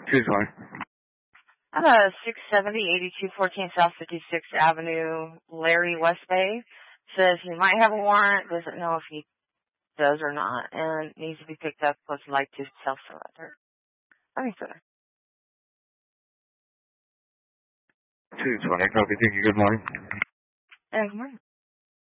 220. I'm a 670-8214 South 56th Avenue, Larry West Bay. Says he might have a warrant, doesn't know if he does or not, and needs to be picked up close to like to self-surrender. Okay, so 220, copy, thank you, good morning. good morning.